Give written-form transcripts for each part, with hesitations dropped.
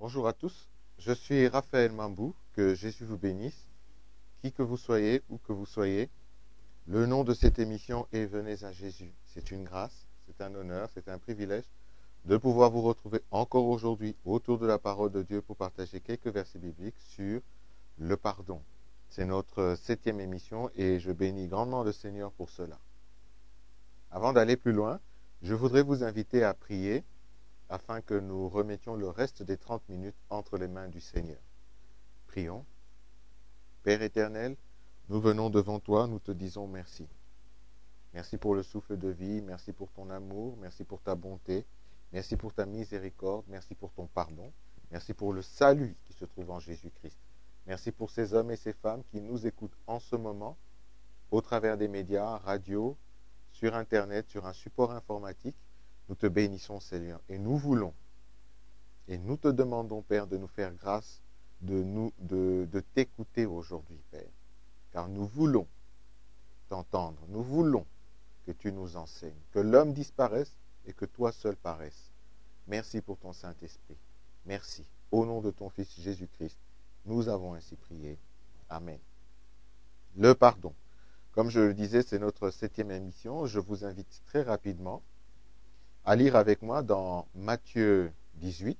Bonjour à tous, je suis Raphaël Mambou, que Jésus vous bénisse, qui que vous soyez, où que vous soyez. Le nom de cette émission est Venez à Jésus. C'est une grâce, c'est un honneur, c'est un privilège de pouvoir vous retrouver encore aujourd'hui autour de la parole de Dieu pour partager quelques versets bibliques sur le pardon. C'est notre 7e émission et je bénis grandement le Seigneur pour cela. Avant d'aller plus loin, je voudrais vous inviter à prier afin que nous remettions le reste des 30 minutes entre les mains du Seigneur. Prions. Père éternel, nous venons devant toi, nous te disons merci. Merci pour le souffle de vie, merci pour ton amour, merci pour ta bonté, merci pour ta miséricorde, merci pour ton pardon, merci pour le salut qui se trouve en Jésus-Christ. Merci pour ces hommes et ces femmes qui nous écoutent en ce moment, au travers des médias, radio, sur Internet, sur un support informatique. Nous te bénissons, Seigneur, et nous voulons, et nous te demandons, Père, de nous faire grâce, de t'écouter aujourd'hui, Père, car nous voulons t'entendre, nous voulons que tu nous enseignes, que l'homme disparaisse et que toi seul paraisses. Merci pour ton Saint-Esprit. Merci. Au nom de ton Fils Jésus-Christ, nous avons ainsi prié. Amen. Le pardon. Comme je le disais, c'est notre 7e émission. Je vous invite très rapidement à lire avec moi dans Matthieu 18,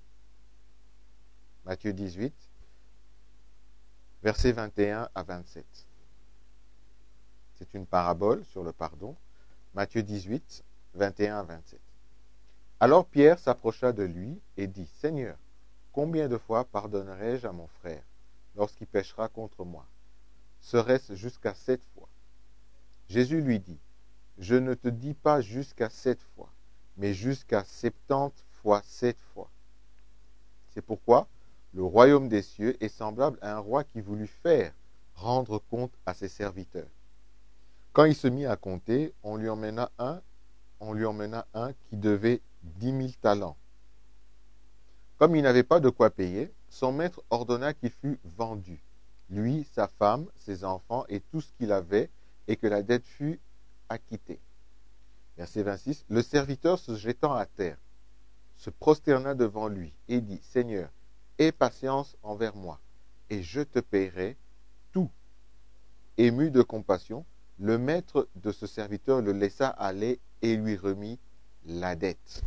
versets 21 à 27. C'est une parabole sur le pardon. Matthieu 18, 21 à 27. Alors Pierre s'approcha de lui et dit, « Seigneur, combien de fois pardonnerai-je à mon frère lorsqu'il péchera contre moi? Serait-ce jusqu'à 7 fois? » Jésus lui dit, « Je ne te dis pas jusqu'à 7 fois, mais jusqu'à 70 fois 7 fois. C'est pourquoi le royaume des cieux est semblable à un roi qui voulut faire rendre compte à ses serviteurs. Quand il se mit à compter, on lui emmena un qui devait 10 000 talents. Comme il n'avait pas de quoi payer, son maître ordonna qu'il fût vendu, lui, sa femme, ses enfants et tout ce qu'il avait, et que la dette fût acquittée. Verset 26, le serviteur se jetant à terre, se prosterna devant lui et dit, « Seigneur, aie patience envers moi, et je te paierai tout. » Ému de compassion, le maître de ce serviteur le laissa aller et lui remit la dette.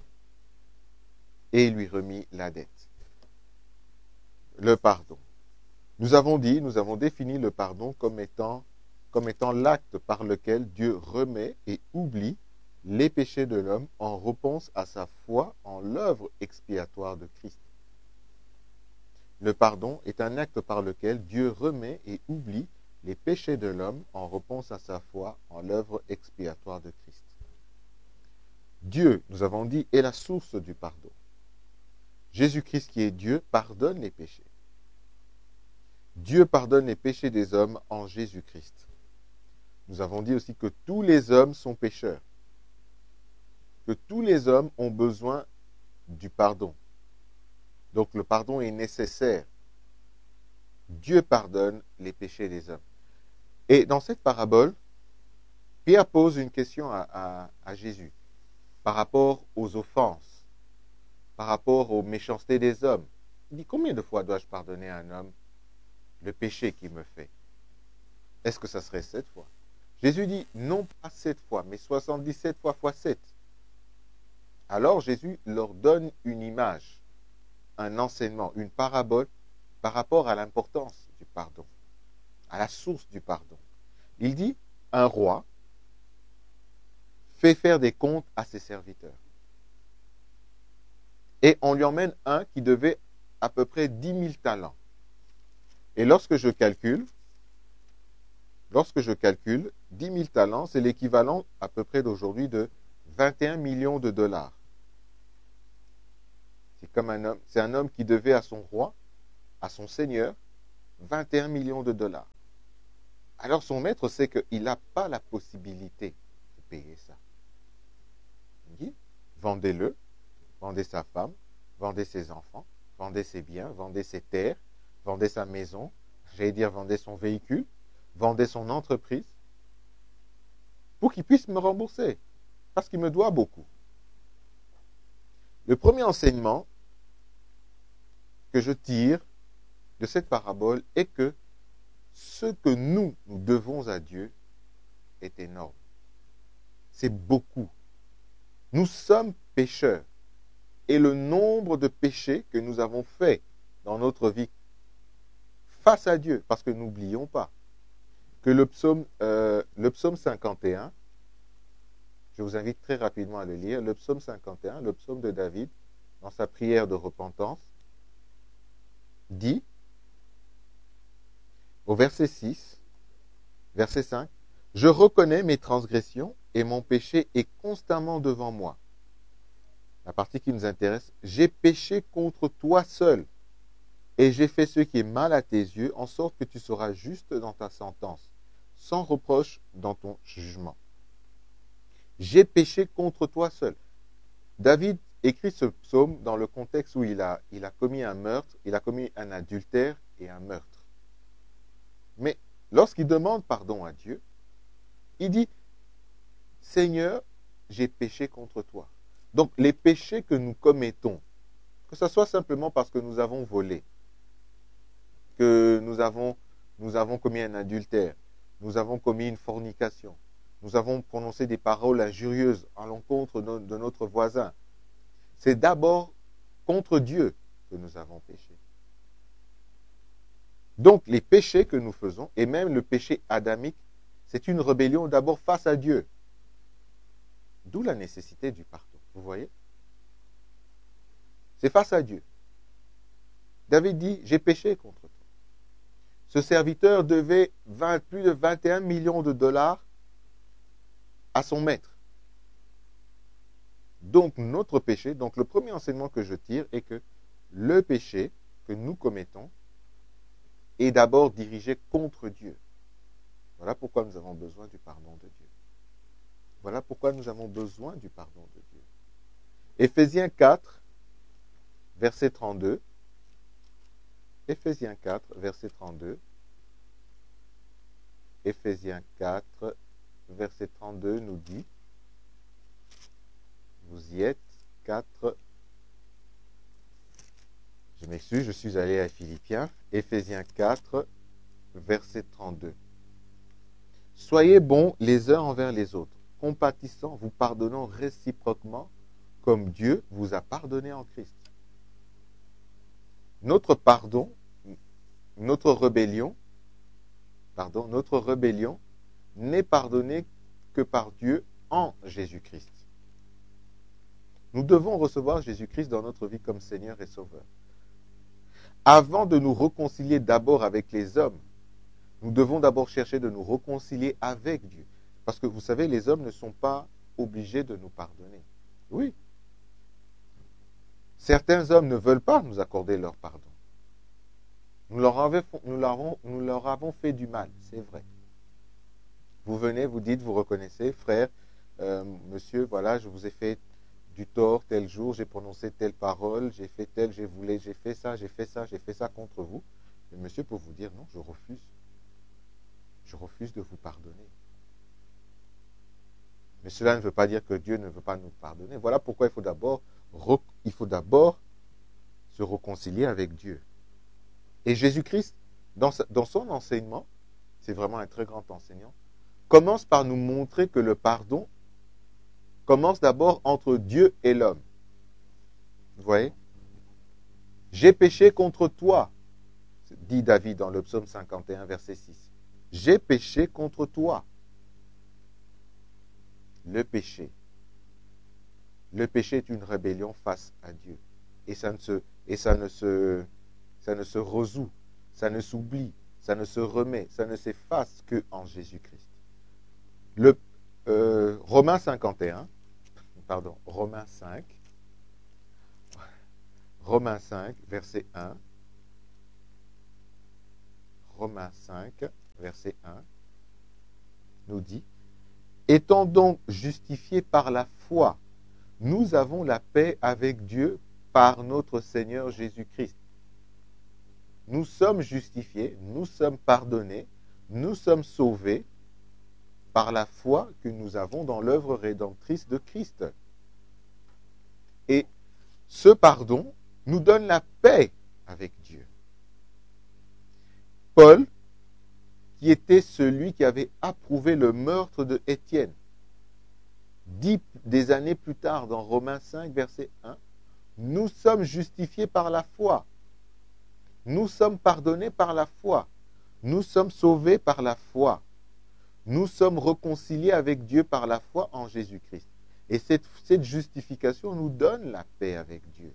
Le pardon. Nous avons défini le pardon comme étant l'acte par lequel Dieu remet et oublie les péchés de l'homme en réponse à sa foi en l'œuvre expiatoire de Christ. Le pardon est un acte par lequel Dieu remet et oublie les péchés de l'homme en réponse à sa foi en l'œuvre expiatoire de Christ. Dieu, nous avons dit, est la source du pardon. Jésus-Christ qui est Dieu pardonne les péchés. Dieu pardonne les péchés des hommes en Jésus-Christ. Nous avons dit aussi que tous les hommes sont pécheurs. Que tous les hommes ont besoin du pardon. Donc le pardon est nécessaire. Dieu pardonne les péchés des hommes. Et dans cette parabole, Pierre pose une question à Jésus par rapport aux offenses, par rapport aux méchancetés des hommes. Il dit, combien de fois dois-je pardonner à un homme le péché qu'il me fait? Est-ce que ça serait 7 fois? Jésus dit, non pas 7 fois, mais 77 fois x 7. Alors Jésus leur donne une image, un enseignement, une parabole par rapport à l'importance du pardon, à la source du pardon. Il dit, un roi fait faire des comptes à ses serviteurs. Et on lui emmène un qui devait à peu près 10 000 talents. Et lorsque je calcule, 10 000 talents, c'est l'équivalent à peu près d'aujourd'hui de 21 millions de dollars. C'est un homme qui devait à son roi, à son seigneur, 21 millions de dollars. Alors son maître sait qu'il n'a pas la possibilité de payer ça. Il dit, vendez-le, vendez sa femme, vendez ses enfants, vendez ses biens, vendez ses terres, vendez sa maison, vendez son véhicule, vendez son entreprise, pour qu'il puisse me rembourser, parce qu'il me doit beaucoup. Le premier enseignement que je tire de cette parabole est que ce que nous devons à Dieu est énorme. C'est beaucoup. Nous sommes pécheurs. Et le nombre de péchés que nous avons faits dans notre vie face à Dieu, parce que n'oublions pas que le psaume 51, je vous invite très rapidement à le lire, le psaume 51, le psaume de David, dans sa prière de repentance, dit, au verset 6, verset 5, « Je reconnais mes transgressions et mon péché est constamment devant moi. » La partie qui nous intéresse, « J'ai péché contre toi seul et j'ai fait ce qui est mal à tes yeux, en sorte que tu seras juste dans ta sentence, sans reproche dans ton jugement. » J'ai péché contre toi seul. David écrit ce psaume dans le contexte où il a commis un meurtre, il a commis un adultère et un meurtre. Mais lorsqu'il demande pardon à Dieu, il dit, « Seigneur, j'ai péché contre toi. » Donc les péchés que nous commettons, que ce soit simplement parce que nous avons volé, que nous avons commis un adultère, nous avons commis une fornication, nous avons prononcé des paroles injurieuses à l'encontre de notre voisin, c'est d'abord contre Dieu que nous avons péché. Donc les péchés que nous faisons, et même le péché adamique, c'est une rébellion d'abord face à Dieu. D'où la nécessité du pardon. Vous voyez? C'est face à Dieu. David dit, j'ai péché contre toi. Ce serviteur devait plus de 21 millions de dollars à son maître. Donc notre péché, donc le premier enseignement que je tire est que le péché que nous commettons est d'abord dirigé contre Dieu. Voilà pourquoi nous avons besoin du pardon de Dieu. Voilà pourquoi nous avons besoin du pardon de Dieu. Éphésiens 4, verset 32. Éphésiens 4, verset 32. Éphésiens 4, verset 32 nous dit, vous y êtes, 4, je m'excuse, je suis allé à Philippiens, Éphésiens 4, verset 32. Soyez bons les uns envers les autres, compatissants, vous pardonnant réciproquement, comme Dieu vous a pardonné en Christ. Notre pardon, notre rébellion n'est pardonnée que par Dieu en Jésus-Christ. Nous devons recevoir Jésus-Christ dans notre vie comme Seigneur et Sauveur. Avant de nous réconcilier d'abord avec les hommes, nous devons d'abord chercher de nous réconcilier avec Dieu. Parce que vous savez, les hommes ne sont pas obligés de nous pardonner. Oui. Certains hommes ne veulent pas nous accorder leur pardon. Nous leur avons fait du mal, c'est vrai. Vous venez, vous dites, vous reconnaissez, frère, monsieur, voilà, je vous ai fait du tort tel jour, j'ai prononcé telle parole, j'ai fait tel, j'ai fait ça contre vous. Le monsieur peut vous dire, non, je refuse. Je refuse de vous pardonner. Mais cela ne veut pas dire que Dieu ne veut pas nous pardonner. Voilà pourquoi il faut d'abord se réconcilier avec Dieu. Et Jésus-Christ, dans son enseignement, c'est vraiment un très grand enseignant, commence par nous montrer que le pardon commence d'abord entre Dieu et l'homme. Vous voyez? J'ai péché contre toi, dit David dans le psaume 51, verset 6. J'ai péché contre toi. Le péché est une rébellion face à Dieu. Et ça ne se résout, ça ne s'oublie, ça ne se remet, ça ne s'efface qu'en Jésus-Christ. Romains 5, verset 1. Romains 5, verset 1, nous dit, étant donc justifiés par la foi, nous avons la paix avec Dieu par notre Seigneur Jésus-Christ. Nous sommes justifiés, nous sommes pardonnés, nous sommes sauvés par la foi que nous avons dans l'œuvre rédemptrice de Christ. Et ce pardon nous donne la paix avec Dieu. Paul, qui était celui qui avait approuvé le meurtre de Étienne, dit des années plus tard dans Romains 5, verset 1, « Nous sommes justifiés par la foi. Nous sommes pardonnés par la foi. Nous sommes sauvés par la foi. Nous sommes réconciliés avec Dieu par la foi en Jésus-Christ. » Et cette justification nous donne la paix avec Dieu.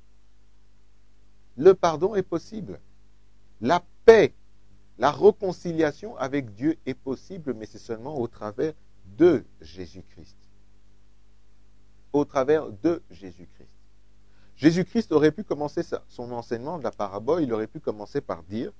Le pardon est possible. La paix, la réconciliation avec Dieu est possible, mais c'est seulement au travers de Jésus-Christ. Au travers de Jésus-Christ. Jésus-Christ aurait pu commencer son enseignement de la parabole, il aurait pu commencer par dire,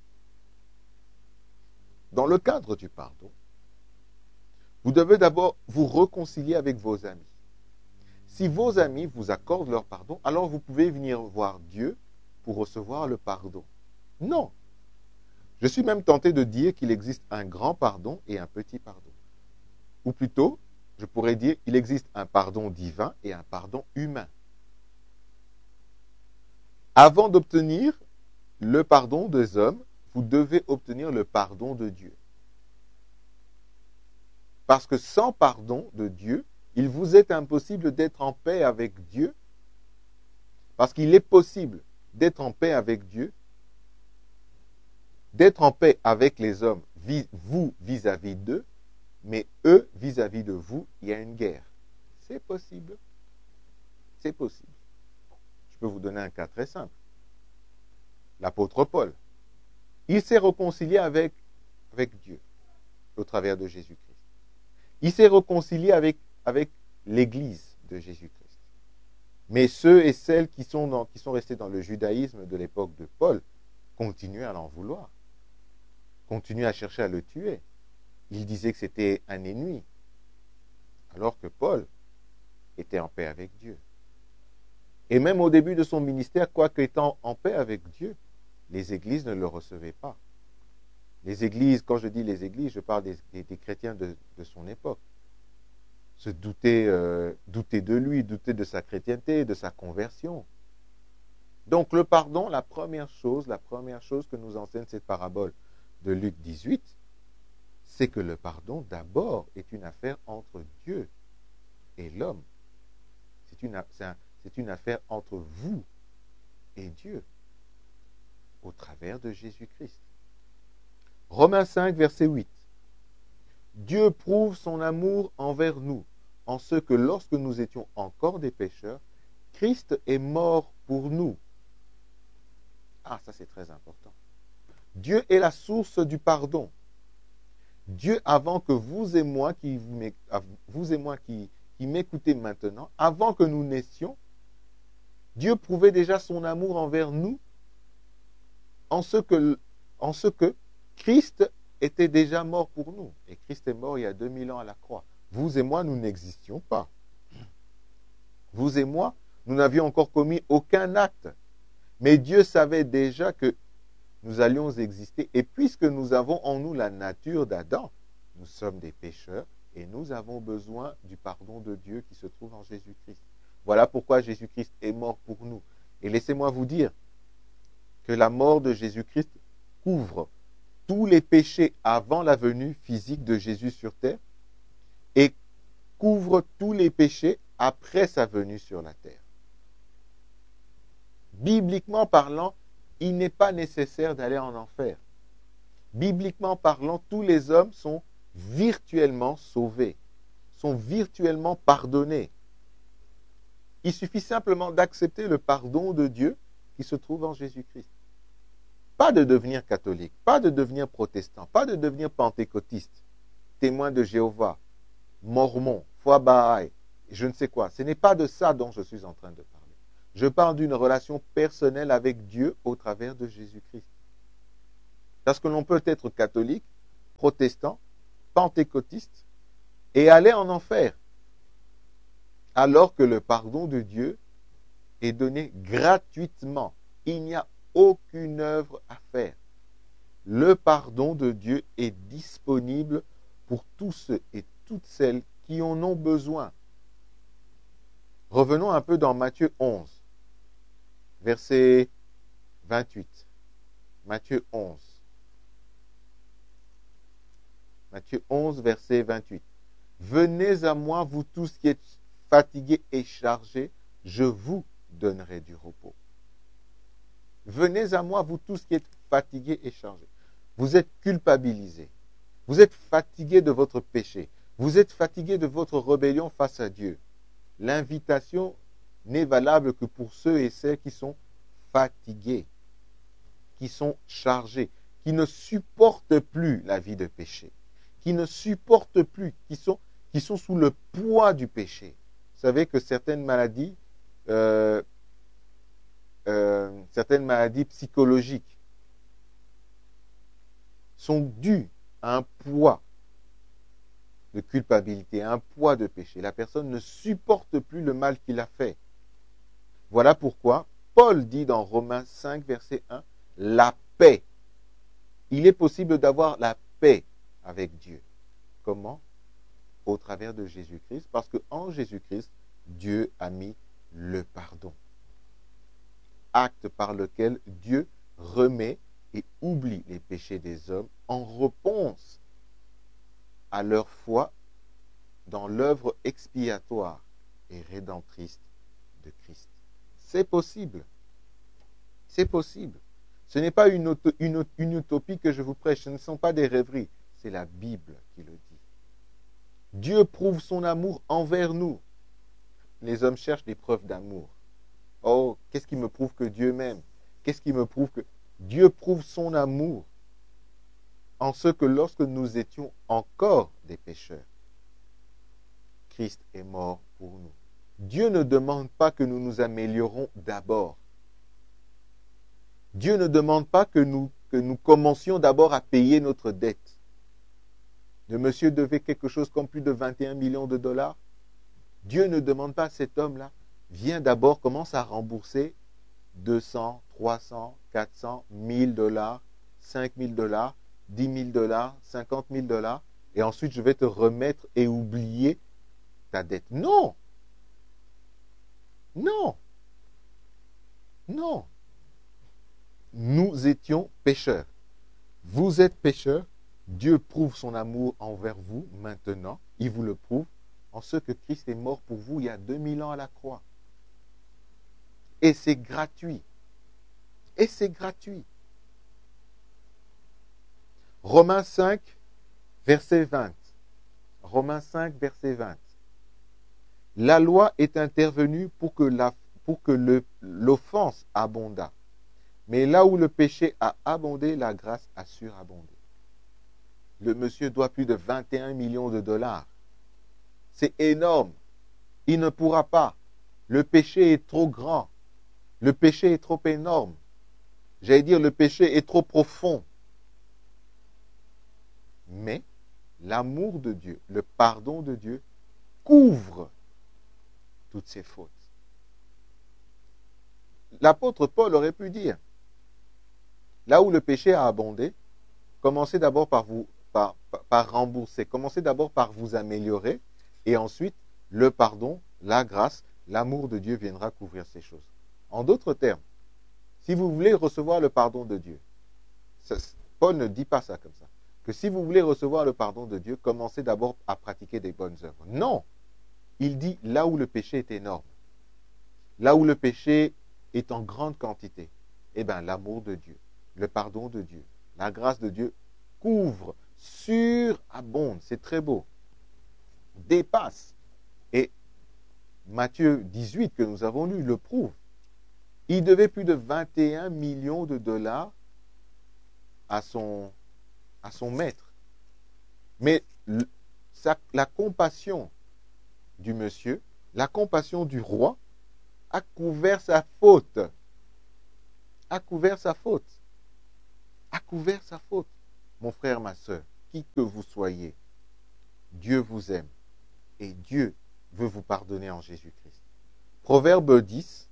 dans le cadre du pardon, vous devez d'abord vous réconcilier avec vos amis. Si vos amis vous accordent leur pardon, alors vous pouvez venir voir Dieu pour recevoir le pardon. Non. Je suis même tenté de dire qu'il existe un grand pardon et un petit pardon. Ou plutôt, je pourrais dire qu'il existe un pardon divin et un pardon humain. Avant d'obtenir le pardon des hommes, vous devez obtenir le pardon de Dieu. Parce que sans pardon de Dieu, il vous est impossible d'être en paix avec Dieu. Parce qu'il est possible d'être en paix avec Dieu, d'être en paix avec les hommes, vous vis-à-vis d'eux, mais eux vis-à-vis de vous, il y a une guerre. C'est possible. C'est possible. Je peux vous donner un cas très simple. L'apôtre Paul, il s'est réconcilié avec Dieu au travers de Jésus-Christ. Il s'est réconcilié avec l'Église de Jésus-Christ. Mais ceux et celles qui sont restés dans le judaïsme de l'époque de Paul continuaient à l'en vouloir, continuaient à chercher à le tuer. Ils disaient que c'était un ennemi, alors que Paul était en paix avec Dieu. Et même au début de son ministère, quoique étant en paix avec Dieu, les églises ne le recevaient pas. Les églises, quand je dis les églises, je parle des chrétiens de son époque. Se douter de lui, douter de sa chrétienté, de sa conversion. Donc le pardon, la première chose que nous enseigne cette parabole de Luc 18, c'est que le pardon d'abord est une affaire entre Dieu et l'homme. C'est une affaire entre vous et Dieu au travers de Jésus-Christ. Romains 5, verset 8. Dieu prouve son amour envers nous, en ce que lorsque nous étions encore des pécheurs, Christ est mort pour nous. Ah, ça c'est très important. Dieu est la source du pardon. Dieu, avant que vous et moi qui m'écoutez maintenant, avant que nous naissions, Dieu prouvait déjà son amour envers nous en ce que Christ était déjà mort pour nous. Et Christ est mort il y a 2000 ans à la croix. Vous et moi, nous n'existions pas. Vous et moi, nous n'avions encore commis aucun acte. Mais Dieu savait déjà que nous allions exister. Et puisque nous avons en nous la nature d'Adam, nous sommes des pécheurs et nous avons besoin du pardon de Dieu qui se trouve en Jésus-Christ. Voilà pourquoi Jésus-Christ est mort pour nous. Et laissez-moi vous dire que la mort de Jésus-Christ couvre tous les péchés avant la venue physique de Jésus sur terre et couvre tous les péchés après sa venue sur la terre. Bibliquement parlant, il n'est pas nécessaire d'aller en enfer. Bibliquement parlant, tous les hommes sont virtuellement sauvés, sont virtuellement pardonnés. Il suffit simplement d'accepter le pardon de Dieu qui se trouve en Jésus-Christ. Pas de devenir catholique, pas de devenir protestant, pas de devenir pentecôtiste, témoin de Jéhovah, mormon, foi Baha'i, je ne sais quoi. Ce n'est pas de ça dont je suis en train de parler. Je parle d'une relation personnelle avec Dieu au travers de Jésus-Christ. Parce que l'on peut être catholique, protestant, pentecôtiste et aller en enfer. Alors que le pardon de Dieu est donné gratuitement. Il n'y a aucune œuvre à faire. Le pardon de Dieu est disponible pour tous ceux et toutes celles qui en ont besoin. Revenons un peu dans Matthieu 11, versets 28. Matthieu 11. Matthieu 11, verset 28. Venez à moi, vous tous qui êtes fatigués et chargés, je vous donnerai du repos. Venez à moi, vous tous qui êtes fatigués et chargés. Vous êtes culpabilisés. Vous êtes fatigués de votre péché. Vous êtes fatigués de votre rébellion face à Dieu. L'invitation n'est valable que pour ceux et celles qui sont fatigués, qui sont chargés, qui ne supportent plus la vie de péché, qui ne supportent plus, qui sont sous le poids du péché. Vous savez que certaines maladies psychologiques sont dues à un poids de culpabilité, à un poids de péché. La personne ne supporte plus le mal qu'il a fait. Voilà pourquoi Paul dit dans Romains 5, verset 1, la paix. Il est possible d'avoir la paix avec Dieu. Comment? Au travers de Jésus-Christ, parce qu'en Jésus-Christ, Dieu a mis le pardon. Acte par lequel Dieu remet et oublie les péchés des hommes en réponse à leur foi dans l'œuvre expiatoire et rédemptrice de Christ. C'est possible. C'est possible. Ce n'est pas une utopie que je vous prêche, ce ne sont pas des rêveries, c'est la Bible qui le dit. Dieu prouve son amour envers nous. Les hommes cherchent des preuves d'amour. Oh, qu'est-ce qui me prouve que Dieu m'aime? Qu'est-ce qui me prouve que Dieu prouve son amour en ce que lorsque nous étions encore des pécheurs, Christ est mort pour nous. Dieu ne demande pas que nous nous améliorons d'abord. Dieu ne demande pas que nous commencions d'abord à payer notre dette. Le monsieur devait quelque chose comme plus de 21 millions de dollars. Dieu ne demande pas à cet homme-là, viens d'abord, commence à rembourser 200, 300, 400, 1000 dollars, 5000 dollars, 10 000 dollars, 50 000 dollars, et ensuite je vais te remettre et oublier ta dette. Non! Non! Non! Nous étions pécheurs. Vous êtes pécheurs. Dieu prouve son amour envers vous maintenant. Il vous le prouve en ce que Christ est mort pour vous il y a 2000 ans à la croix. Et c'est gratuit. Et c'est gratuit. Romains 5, verset 20. Romains 5, verset 20. La loi est intervenue pour que l'offense abondât. Mais là où le péché a abondé, la grâce a surabondé. Le monsieur doit plus de 21 millions de dollars. C'est énorme. Il ne pourra pas. Le péché est trop grand. Le péché est trop énorme. J'allais dire, le péché est trop profond. Mais l'amour de Dieu, le pardon de Dieu, couvre toutes ces fautes. L'apôtre Paul aurait pu dire, là où le péché a abondé, commencez d'abord par rembourser, commencez d'abord par vous améliorer, et ensuite, le pardon, la grâce, l'amour de Dieu viendra couvrir ces choses. En d'autres termes, si vous voulez recevoir le pardon de Dieu, Paul ne dit pas ça comme ça, que si vous voulez recevoir le pardon de Dieu, commencez d'abord à pratiquer des bonnes œuvres. Non! Il dit là où le péché est énorme, là où le péché est en grande quantité, eh bien l'amour de Dieu, le pardon de Dieu, la grâce de Dieu couvre, surabonde, c'est très beau, dépasse. Et Matthieu 18 que nous avons lu le prouve. Il devait plus de 21 millions de dollars à son maître. Mais la compassion du monsieur, la compassion du roi, a couvert sa faute. A couvert sa faute. A couvert sa faute. Mon frère, ma soeur, qui que vous soyez, Dieu vous aime. Et Dieu veut vous pardonner en Jésus-Christ. Proverbe 10,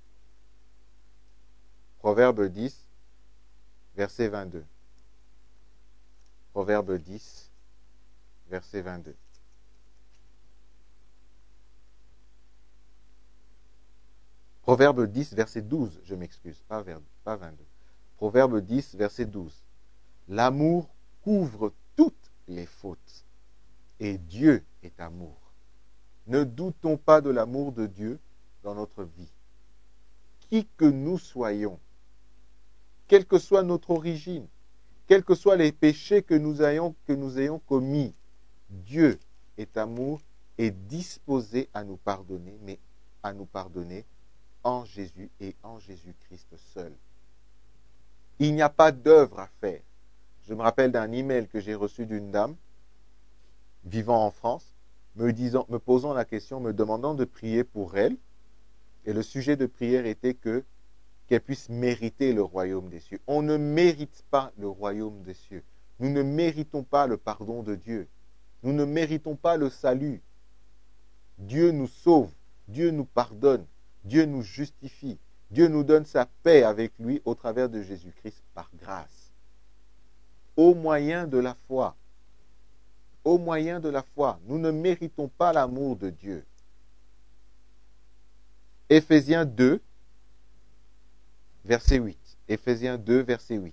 verset 22. Proverbe 10, verset 22. Proverbe 10, verset 12, je m'excuse, pas 22. Proverbe 10, verset 12. L'amour couvre toutes les fautes et Dieu est amour. Ne doutons pas de l'amour de Dieu dans notre vie. Qui que nous soyons, quelle que soit notre origine, quels que soient les péchés que nous ayons commis, Dieu est amour et disposé à nous pardonner, mais à nous pardonner en Jésus et en Jésus-Christ seul. Il n'y a pas d'œuvre à faire. Je me rappelle d'un email que j'ai reçu d'une dame vivant en France, me posant la question, me demandant de prier pour elle. Et le sujet de prière était qu'elle puisse mériter le royaume des cieux. On ne mérite pas le royaume des cieux. Nous ne méritons pas le pardon de Dieu. Nous ne méritons pas le salut. Dieu nous sauve, Dieu nous pardonne, Dieu nous justifie. Dieu nous donne sa paix avec lui au travers de Jésus-Christ par grâce. Au moyen de la foi. Au moyen de la foi. Nous ne méritons pas l'amour de Dieu. Éphésiens 2, verset 8. Éphésiens 2, verset 8.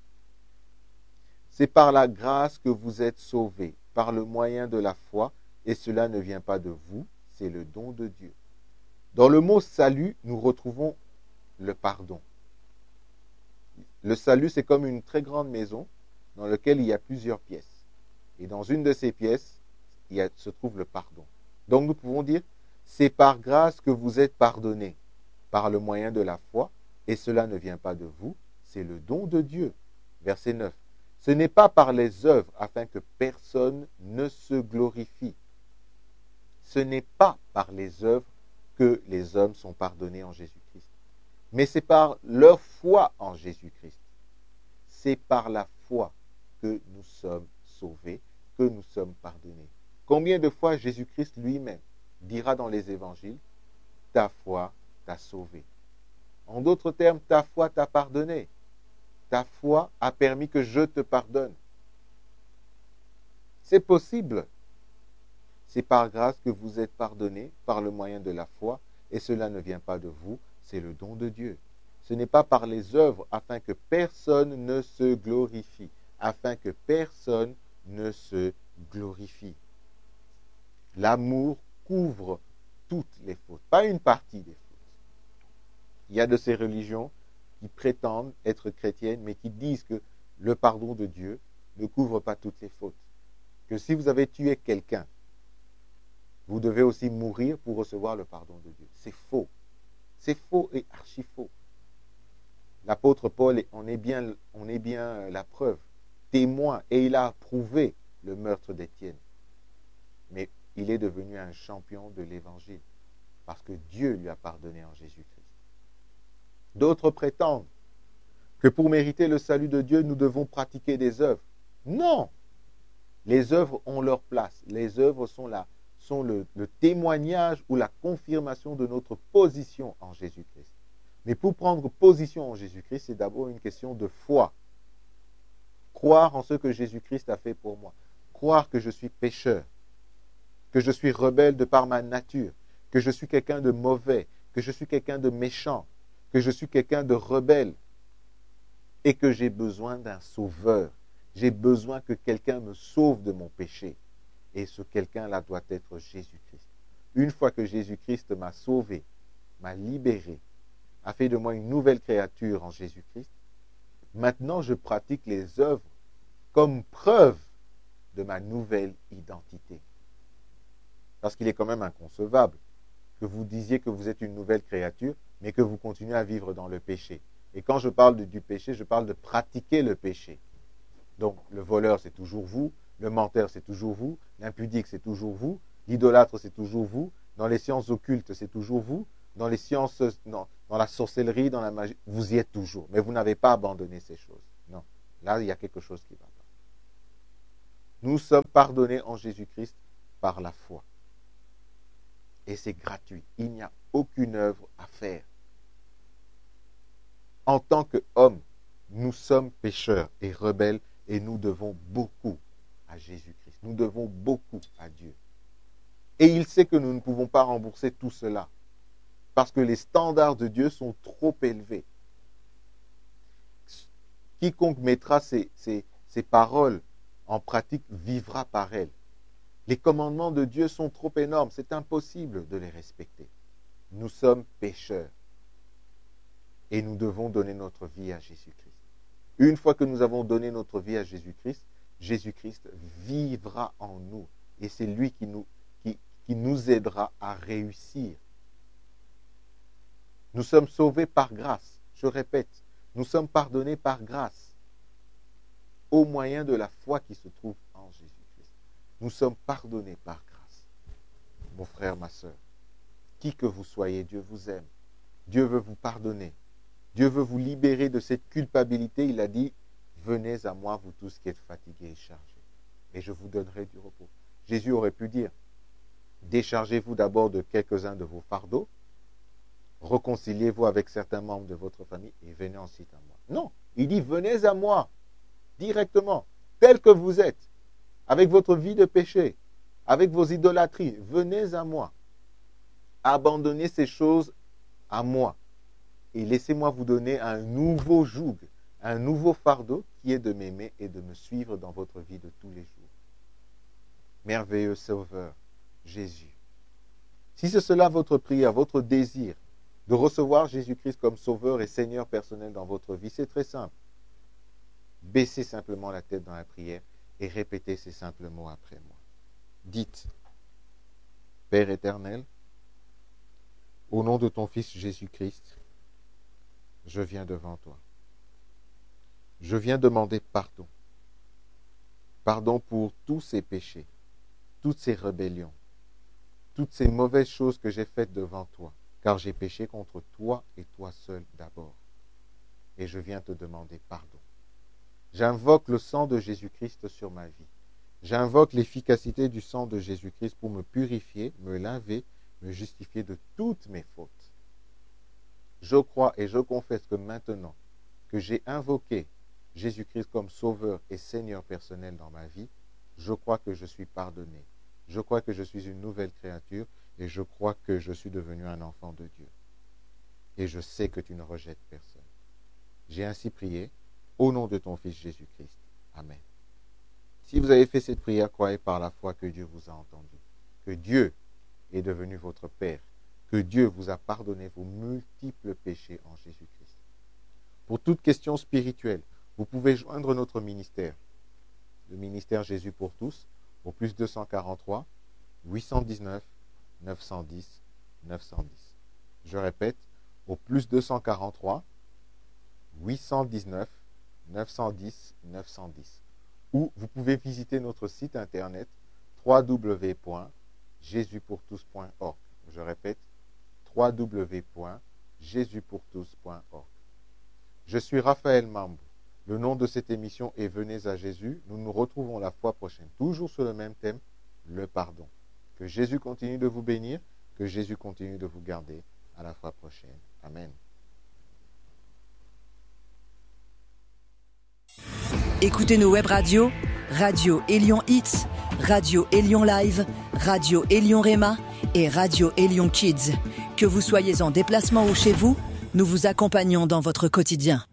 C'est par la grâce que vous êtes sauvés, par le moyen de la foi, et cela ne vient pas de vous, c'est le don de Dieu. Dans le mot salut, nous retrouvons le pardon. Le salut, c'est comme une très grande maison dans laquelle il y a plusieurs pièces. Et dans une de ces pièces, se trouve le pardon. Donc nous pouvons dire, c'est par grâce que vous êtes pardonnés, par le moyen de la foi, et cela ne vient pas de vous, c'est le don de Dieu. Verset 9. Ce n'est pas par les œuvres afin que personne ne se glorifie. Ce n'est pas par les œuvres que les hommes sont pardonnés en Jésus-Christ. Mais c'est par leur foi en Jésus-Christ. C'est par la foi que nous sommes sauvés, que nous sommes pardonnés. Combien de fois Jésus-Christ lui-même dira dans les évangiles, ta foi t'a sauvé. En d'autres termes, ta foi t'a pardonné. Ta foi a permis que je te pardonne. C'est possible. C'est par grâce que vous êtes pardonnés par le moyen de la foi, et cela ne vient pas de vous, c'est le don de Dieu. Ce n'est pas par les œuvres afin que personne ne se glorifie, afin que personne ne se glorifie. L'amour couvre toutes les fautes, pas une partie des fautes. Il y a de ces religions qui prétendent être chrétiennes, mais qui disent que le pardon de Dieu ne couvre pas toutes les fautes. Que si vous avez tué quelqu'un, vous devez aussi mourir pour recevoir le pardon de Dieu. C'est faux. C'est faux et archi faux. L'apôtre Paul en est bien la preuve, témoin, et il a approuvé le meurtre d'Étienne. Mais il est devenu un champion de l'Évangile, parce que Dieu lui a pardonné en Jésus-Christ. D'autres prétendent que pour mériter le salut de Dieu, nous devons pratiquer des œuvres. Non! Les œuvres ont leur place. Les œuvres sont le témoignage ou la confirmation de notre position en Jésus-Christ. Mais pour prendre position en Jésus-Christ, c'est d'abord une question de foi. Croire en ce que Jésus-Christ a fait pour moi. Croire que je suis pécheur, que je suis rebelle de par ma nature, que je suis quelqu'un de mauvais, que je suis quelqu'un de méchant, que je suis quelqu'un de rebelle et que j'ai besoin d'un sauveur. J'ai besoin que quelqu'un me sauve de mon péché. Et ce quelqu'un-là doit être Jésus-Christ. Une fois que Jésus-Christ m'a sauvé, m'a libéré, a fait de moi une nouvelle créature en Jésus-Christ, maintenant je pratique les œuvres comme preuve de ma nouvelle identité. Parce qu'il est quand même inconcevable que vous disiez que vous êtes une nouvelle créature, mais que vous continuez à vivre dans le péché. Et quand je parle du péché, je parle de pratiquer le péché. Donc le voleur, c'est toujours vous, le menteur, c'est toujours vous, l'impudique, c'est toujours vous, l'idolâtre, c'est toujours vous, dans les sciences occultes, c'est toujours vous, dans les sciences, dans la sorcellerie, dans la magie, vous y êtes toujours. Mais vous n'avez pas abandonné ces choses. Non, là, il y a quelque chose qui ne va pas. Nous sommes pardonnés en Jésus-Christ par la foi. Et c'est gratuit. Il n'y a aucune œuvre à faire. En tant qu'hommes, nous sommes pécheurs et rebelles et nous devons beaucoup à Jésus-Christ. Nous devons beaucoup à Dieu. Et il sait que nous ne pouvons pas rembourser tout cela parce que les standards de Dieu sont trop élevés. Quiconque mettra ces paroles en pratique vivra par elles. Les commandements de Dieu sont trop énormes, c'est impossible de les respecter. Nous sommes pécheurs et nous devons donner notre vie à Jésus-Christ. Une fois que nous avons donné notre vie à Jésus-Christ, Jésus-Christ vivra en nous et c'est lui qui nous aidera à réussir. Nous sommes sauvés par grâce. Je répète, nous sommes pardonnés par grâce au moyen de la foi qui se trouve en Jésus-Christ. Nous sommes pardonnés par grâce. Mon frère, ma soeur, qui que vous soyez, Dieu vous aime. Dieu veut vous pardonner. Dieu veut vous libérer de cette culpabilité. Il a dit, venez à moi, vous tous qui êtes fatigués et chargés, et je vous donnerai du repos. Jésus aurait pu dire, déchargez-vous d'abord de quelques-uns de vos fardeaux, réconciliez-vous avec certains membres de votre famille et venez ensuite à moi. Non, il dit, venez à moi, directement, tel que vous êtes, avec votre vie de péché, avec vos idolâtries, venez à moi. Abandonnez ces choses à moi et laissez-moi vous donner un nouveau joug, un nouveau fardeau qui est de m'aimer et de me suivre dans votre vie de tous les jours. Merveilleux Sauveur, Jésus. Si c'est cela votre prière, votre désir de recevoir Jésus-Christ comme Sauveur et Seigneur personnel dans votre vie, c'est très simple. Baissez simplement la tête dans la prière et répétez ces simples mots après moi. Dites, Père éternel, au nom de ton Fils Jésus-Christ, je viens devant toi. Je viens demander pardon. Pardon pour tous ces péchés, toutes ces rébellions, toutes ces mauvaises choses que j'ai faites devant toi, car j'ai péché contre toi et toi seul d'abord. Et je viens te demander pardon. J'invoque le sang de Jésus-Christ sur ma vie. J'invoque l'efficacité du sang de Jésus-Christ pour me purifier, me laver, me justifier de toutes mes fautes. Je crois et je confesse que maintenant que j'ai invoqué Jésus-Christ comme Sauveur et Seigneur personnel dans ma vie, je crois que je suis pardonné. Je crois que je suis une nouvelle créature et je crois que je suis devenu un enfant de Dieu. Et je sais que tu ne rejettes personne. J'ai ainsi prié au nom de ton Fils Jésus-Christ. Amen. Si vous avez fait cette prière, croyez par la foi que Dieu vous a entendu, que Dieu est devenu votre Père, que Dieu vous a pardonné vos multiples péchés en Jésus-Christ. Pour toute question spirituelle, vous pouvez joindre notre ministère, le ministère Jésus pour tous, au plus 243 819 910 910. Je répète, au plus 243 819 910 910. Ou vous pouvez visiter notre site internet www.jesuspourtous.org. Je répète, www.jesuspourtous.org. Je suis Raphaël Mambou. Le nom de cette émission est Venez à Jésus. Nous nous retrouvons la fois prochaine, toujours sur le même thème, le pardon. Que Jésus continue de vous bénir, que Jésus continue de vous garder. À la fois prochaine. Amen. Écoutez nos web radios, Radio Élion Hits, Radio Élion Live, Radio Élion Réma et Radio Élion Kids. Que vous soyez en déplacement ou chez vous, nous vous accompagnons dans votre quotidien.